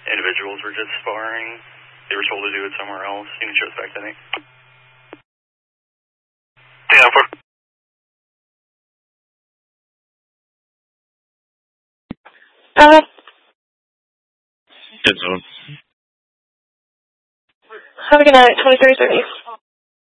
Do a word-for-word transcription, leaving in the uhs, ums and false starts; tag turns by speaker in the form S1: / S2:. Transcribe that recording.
S1: individuals were just sparring. They were told to do it somewhere else. You can show us back to Nick.
S2: Yeah, for...
S3: Okay.
S4: Good zone.
S3: Have a good night, twenty-three thirty.